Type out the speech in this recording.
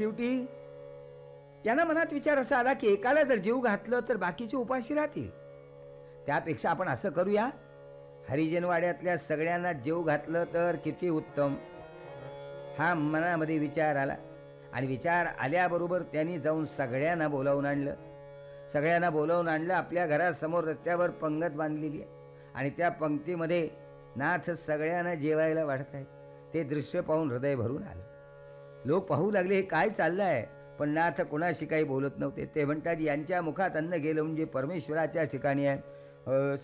शेवटी यांना मनात विचार असा आला की एकाला जर जीव घातलं तर बाकीचे उपाशी राहतील. त्यापेक्षा आपण असं करूया, हरिजनवाड्यातल्या सगळ्यांना जीव घातलं तर किती उत्तम. हा मनामध्ये विचार आला आणि विचार आल्याबरोबर त्यांनी जाऊन सगळ्यांना बोलावून आणलं. सगळ्यांना बोलावून आणलं. आपल्या घरासमोर रस्त्यावर पंगत बांधलेली आहे आणि त्या पंक्तीमध्ये नाथ सगळ्यांना जेवायला वाढत आहेत. ते दृश्य पाहून हृदय भरून आलं. लोक पाहू लागले हे काय चाललं आहे, पण नाथ कोणाशी काही बोलत नव्हते. ते म्हणतात यांच्या मुखात अन्न गेलं म्हणजे परमेश्वराच्या ठिकाणी आहे.